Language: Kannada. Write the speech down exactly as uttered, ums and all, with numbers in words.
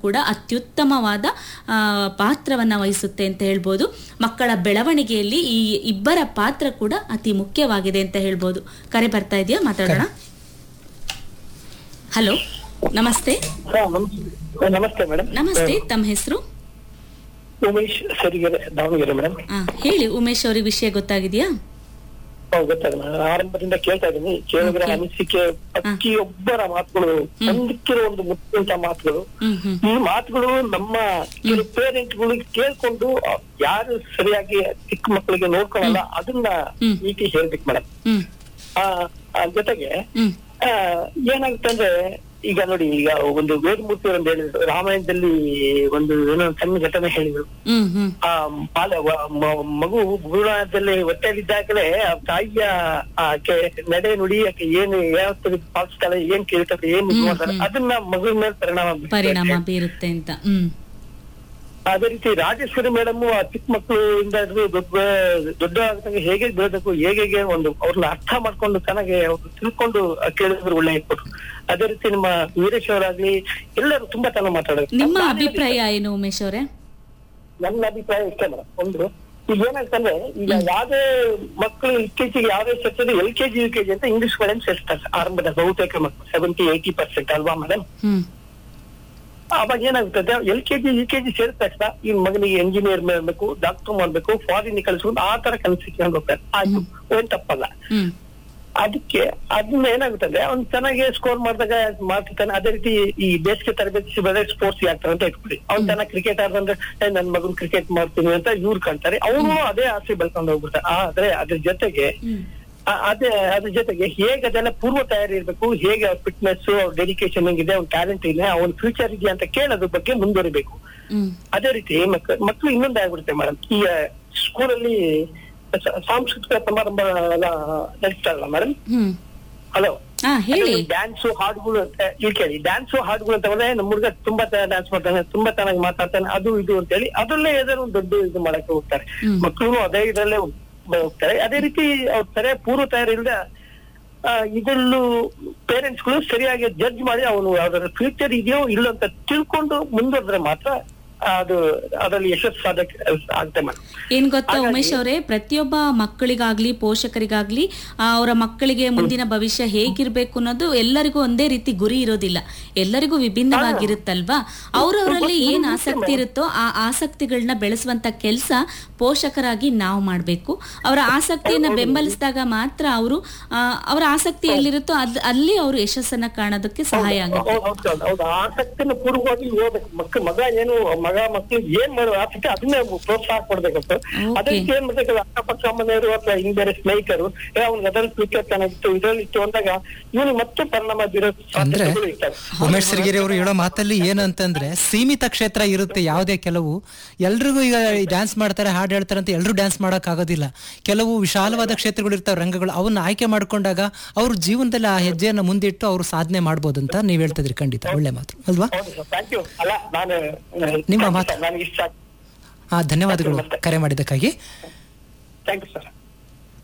ಕೂಡ ಅತ್ಯುತ್ತಮವಾದ ಪಾತ್ರವನ್ನ ವಹಿಸುತ್ತೆ ಅಂತ ಹೇಳ್ಬೋದು. ಮಕ್ಕಳ ಬೆಳವಣಿಗೆಯಲ್ಲಿ ಈ ಇಬ್ಬರ ಪಾತ್ರ ಕೂಡ ಅತಿ ಮುಖ್ಯವಾಗಿದೆ ಅಂತ ಹೇಳ್ಬೋದು. ಕರೆ ಬರ್ತಾ ಇದೆಯಾ, ಮಾತಾಡೋಣ. ಹಲೋ, ನಮಸ್ತೆ. ನಮಸ್ತೆ ಮೇಡಮ್. ನಮಸ್ತೆ, ತಮ್ಮ ಹೆಸರು? ಉಮೇಶ್ ಸರಿಗೆರೆ, ದಾವಣಗೆರೆ ಮೇಡಮ್. ಹೇಳಿ ಉಮೇಶ್, ಅವ್ರಿಗೆ ವಿಷಯ ಗೊತ್ತಾಗಿದೆಯಾ? ಗೊತ್ತಾಗ ಆರಂಭದಿಂದ ಕೇಳ್ತಾ ಇದ್ದೀನಿ. ಕೇಳಿದ್ರೆ ಅನಿಸಿಕೆ ಪ್ರತಿಯೊಬ್ಬರ ಮಾತುಗಳು ನಂಬಿಕಿರೋ ಒಂದು ಮುಖ್ಯ ಮಾತುಗಳು. ಈ ಮಾತುಗಳು ನಮ್ಮ ಪೇರೆಂಟ್ಗಳಿಗೆ ಕೇಳ್ಕೊಂಡು ಯಾರು ಸರಿಯಾಗಿ ಚಿಕ್ಕ ಮಕ್ಕಳಿಗೆ ನೋಡ್ಕೊಳಲ್ಲ ಅದನ್ನ ನೀತಿ ಹೇಳ್ಬೇಕು ಮೇಡಮ್. ಆ ಜೊತೆಗೆ ಏನಾಗುತ್ತೆ ಅಂದ್ರೆ, ಈಗ ನೋಡಿ, ಈಗ ಒಂದು ವೇದಮೂರ್ತಿ ಅಂತ ಹೇಳಿದ್ರು, ರಾಮಾಯಣದಲ್ಲಿ ಒಂದು ಏನೋ ಸಣ್ಣ ಘಟನೆ ಹೇಳಿದ್ರು. ಆ ಬಾಲ ಮಗು ಭೂಣದಲ್ಲಿ ಹೊಟ್ಟೆಲಿದ್ದಾಗಲೇ ತಾಯಿಯ ನಡೆ ನುಡಿ ಏನ್ ಯಾವ ಪಾಲಿಸ್ತಾಳೆ, ಏನ್ ಕೇಳ್ತಾರೆ, ಏನ್ ಮಾಡ್ತಾರೆ, ಅದನ್ನ ಮಗುವಿನ ಮೇಲೆ ಪರಿಣಾಮ ಪರಿಣಾಮ ಬೀರುತ್ತೆ ಅಂತ. ಅದೇ ರೀತಿ ರಾಜೇಶ್ವರಿ ಮೇಡಮ್ ಆ ಚಿಕ್ಕ ಮಕ್ಕಳಿಂದ ದೊಡ್ಡ ದೊಡ್ಡ ಆಗದಂಗೆ ಹೇಗೆ ಬೆಳೆದಬೇಕು, ಹೇಗೆ ಒಂದು ಅವ್ರನ್ನ ಅರ್ಥ ಮಾಡ್ಕೊಂಡು ಚೆನ್ನಾಗಿ ಅವ್ರು ತಿಳ್ಕೊಂಡು ಕೇಳಿದ್ರು ಒಳ್ಳೆ ಕೊಟ್ರು. ಅದೇ ರೀತಿ ನಿಮ್ಮ ವೀರೇಶ್ ಅವರಾಗ್ಲಿ ಎಲ್ಲರೂ ತುಂಬಾ ಚೆನ್ನಾಗಿ ಮಾತಾಡೋದು. ನಿಮ್ಮ ಅಭಿಪ್ರಾಯ ಏನು ಉಮೇಶ್ ಅವರೇ? ನನ್ನ ಅಭಿಪ್ರಾಯ ಇಷ್ಟ ಮೇಡಮ್. ಒಂದು ಈಗ ಏನಾಗ್ತಂದ್ರೆ, ಈಗ ಯಾವ್ದೇ ಮಕ್ಕಳು ಇತ್ತೀಚೆಗೆ ಯಾವ್ದೇ ಸೇರ್ತದೆ ಎಲ್ ಕೆಜಿ ಯು ಕೆಜಿ ಅಂತ ಇಂಗ್ಲಿಷ್ ಮೀಡಿಯಂ ಸೇರ್ತಾರೆ ಆರಂಭದ ಬಹುತೇಕ ಮಕ್ಕಳು, ಸೆವೆಂಟಿ ಏಯ್ಟಿ ಪರ್ಸೆಂಟ್ ಅಲ್ವಾ ಮೇಡಮ್? ಅವಾಗ ಏನಾಗುತ್ತದೆ, ಎಲ್ ಕೆಜಿ ಯು ಕೆಜಿ ಸೇರಿದ ತಕ್ಷಣ ಈ ಮಗನಿಗೆ ಎಂಜಿನಿಯರ್ ಮಾಡ್ಬೇಕು, ಡಾಕ್ಟರ್ ಮಾಡ್ಬೇಕು, ಫಾರಿನ್ ಕಳಿಸ್ಕೊಂಡು ಆ ತರ ಕನ್ಸಿಕೊಂಡು ಹೋಗ್ತಾರೆ. ಆಯ್ತು, ಏನ್ ತಪ್ಪಲ್ಲ. ಅದಕ್ಕೆ ಅದನ್ನ ಏನಾಗುತ್ತದೆ, ಅವ್ನು ಚೆನ್ನಾಗಿ ಸ್ಕೋರ್ ಮಾಡಿದಾಗ ಮಾಡ್ತಿರ್ತಾನೆ. ಅದೇ ರೀತಿ ಈ ಬೇಸಿಗೆ ತರಬೇತಿ ಬೆಳೆ ಸ್ಪೋರ್ಟ್ಸ್ ಆಗ್ತಾರೆ ಅಂತ ಇಟ್ಕೊಳ್ಳಿ. ಅವ್ನು ಚೆನ್ನಾಗಿ ಕ್ರಿಕೆಟ್ ಆಡ್ದಂದ್ರೆ ನನ್ ಮಗನ್ ಕ್ರಿಕೆಟ್ ಮಾಡ್ತೀನಿ ಅಂತ ಇವ್ರು ಕಾಣ್ತಾರೆ. ಅವನು ಅದೇ ಆಸೆ ಬೆಳ್ಕೊಂಡು ಹೋಗ್ಬಿಡ್ತಾರೆ. ಆದ್ರೆ ಅದ್ರ ಜೊತೆಗೆ ಅದೇ ಅದ್ರ ಜೊತೆಗೆ ಹೇಗೆ ಅದೆಲ್ಲ ಪೂರ್ವ ತಯಾರಿ ಇರ್ಬೇಕು, ಹೇಗೆ ಫಿಟ್ನೆಸ್, ಡೆಡಿಕೇಶನ್ ಹೆಂಗಿದೆ, ಅವ್ನ ಟ್ಯಾಲೆಂಟ್ ಇದೆ, ಅವನ ಫ್ಯೂಚರ್ ಇದೆಯಾ ಅಂತ ಕೇಳೋದ್ರ ಬಗ್ಗೆ ಮುಂದುವರಿಬೇಕು. ಅದೇ ರೀತಿ ಮಕ್ಳು ಮಕ್ಳು ಇನ್ನೊಂದು ಆಗ್ಬಿಡುತ್ತೆ ಮೇಡಮ್, ಈ ಸ್ಕೂಲಲ್ಲಿ ಸಾಂಸ್ಕೃತಿಕ ಸಮಾರಂಭ ಎಲ್ಲ ನಡೆಸ್ತಾರಲ್ಲ ಮೇಡಮ್. ಹಲೋ, ಡ್ಯಾನ್ಸು ಹಾಡುಗಳು ಇಲ್ಲಿ ಕೇಳಿ, ಡ್ಯಾನ್ಸು ಹಾಡುಗಳು ಅಂತ ಬಂದ್ರೆ ನಮ್ಮ ಹುಡುಗ ತುಂಬಾ ಡ್ಯಾನ್ಸ್ ಮಾಡ್ತಾನೆ, ತುಂಬಾ ಚೆನ್ನಾಗಿ ಮಾತಾಡ್ತಾನೆ, ಅದು ಇದು ಅಂತ ಹೇಳಿ ಅದರಲ್ಲೇ ಏನಾದ್ರು ಒಂದು ದೊಡ್ಡ ಇದು ಮಾಡಕ್ಕೆ ಹೋಗ್ತಾರೆ. ಮಕ್ಕಳು ಅದೇ ಇದರಲ್ಲೇ ಹೋಗ್ತಾರೆ. ಅದೇ ರೀತಿ ಅವ್ರ ಸರಿಯಾಗಿ ಪೂರ್ವ ತಯಾರಿ ಇಲ್ಲದೆ ಇದರಲ್ಲೂ ಪೇರೆಂಟ್ಸ್ ಗಳು ಸರಿಯಾಗಿ ಜಡ್ಜ್ ಮಾಡಿ ಅವನು ಯಾವ್ದಾದ್ರು ಫ್ಯೂಚರ್ ಇದೆಯೋ ಇಲ್ಲ ಅಂತ ತಿಳ್ಕೊಂಡು ಮುಂದುವರೆದ್ರೆ ಮಾತ್ರ ಅದು ಅದರಲ್ಲಿ ಯಶಸ್ಸು ಆಗುತ್ತೆ ಮೇಡಮ್. ಏನ್ ಗೊತ್ತಾ ಉಮೇಶ್ ಅವರೇ, ಪ್ರತಿಯೊಬ್ಬ ಮಕ್ಕಳಿಗಾಗ್ಲಿ ಪೋಷಕರಿಗಾಗ್ಲಿ ಅವರ ಮಕ್ಕಳಿಗೆ ಮುಂದಿನ ಭವಿಷ್ಯ ಹೇಗಿರ್ಬೇಕು ಅನ್ನೋದು ಎಲ್ಲರಿಗೂ ಒಂದೇ ರೀತಿ ಗುರಿ ಇರೋದಿಲ್ಲ, ಎಲ್ಲರಿಗೂ ವಿಭಿನ್ನವಾಗಿರುತ್ತಲ್ವಾ. ಅವ್ರವರಲ್ಲಿ ಏನ್ ಆಸಕ್ತಿ ಇರುತ್ತೋ ಆ ಆಸಕ್ತಿಗಳನ್ನ ಬೆಳೆಸುವಂತ ಕೆಲಸ ಪೋಷಕರಾಗಿ ನಾವು ಮಾಡ್ಬೇಕು. ಅವರ ಆಸಕ್ತಿಯನ್ನ ಬೆಂಬಲಿಸಿದಾಗ ಮಾತ್ರ ಅವರು ಅವರ ಆಸಕ್ತಿ ಎಲ್ಲಿರುತ್ತೋ ಅದ್ ಅಲ್ಲಿ ಅವರು ಯಶಸ್ಸನ್ನ ಕಾಣೋದಕ್ಕೆ ಸಹಾಯ ಆಗುತ್ತೆ. ಆಸಕ್ತಿನ ಪೂರ್ವವಾಗಿ ಮಕ್ಕಳು ಮಗ ಏನು ಮಗ ಮಕ್ಳಿಗೆ ಏನ್ ಮಾಡೋ ಆಸಕ್ತಿ ಅದನ್ನೇ ಪ್ರೋತ್ಸಾಹ ಕೊಡ್ಬೇಕಂತ. ಅದೇ ರೀತಿ ಏನ್ ಮಾಡ್ಬೇಕು, ಅಕ್ಕಪಕ್ಕ ಮನೆಯವರು ಅಥವಾ ಹಿಂಗ್ ಬೇರೆ ಸ್ನೇಹಿತರು ಅವ್ನಿಗೆ ಅದ್ರಲ್ಲಿ ಫ್ಯೂಚರ್ ಚೆನ್ನಾಗಿತ್ತು ಇದ್ರಲ್ಲಿ ಇತ್ತು ಅಂದಾಗ ಇವನು ಮತ್ತೆ ಪರಿಣಾಮ ಬೀರೋ ಅಂದ್ರೆ ಉಮೇಶ್ ಸಿರಿಗೆರೆ ಅವರು ಹೇಳೋ ಮಾತಲ್ಲಿ ಏನಂತಂದ್ರೆ, ಸೀಮಿತ ಕ್ಷೇತ್ರ ಇರುತ್ತೆ ಯಾವುದೇ. ಕೆಲವು ಎಲ್ರಿಗೂ ಈಗ ಡ್ಯಾನ್ಸ್ ಮಾಡ್ತಾರೆ, ಹಾಡು ಹೇಳ್ತಾರೆ ಅಂತ ಎಲ್ರು ಡ್ಯಾನ್ಸ್ ಮಾಡಕ್ ಆಗೋದಿಲ್ಲ. ಕೆಲವು ವಿಶಾಲವಾದ ಕ್ಷೇತ್ರಗಳು ಇರ್ತಾವೆ, ರಂಗಗಳು, ಅವನ್ನ ಆಯ್ಕೆ ಮಾಡ್ಕೊಂಡಾಗ ಅವ್ರ ಜೀವನದಲ್ಲಿ ಆ ಹೆಜ್ಜೆಯನ್ನ ಮುಂದಿಟ್ಟು ಅವ್ರು ಸಾಧನೆ ಮಾಡ್ಬೋದು ಅಂತ ನೀವ್ ಹೇಳ್ತಿದ್ರಿ. ಖಂಡಿತ ಒಳ್ಳೆ ಮಾತು ಅಲ್ವಾ? ನಿಮ್ಮ ಮಾತು. ಹಾ, ಧನ್ಯವಾದಗಳು ಕರೆ ಮಾಡಿದ್ದಕ್ಕಾಗಿ. Thank you sir.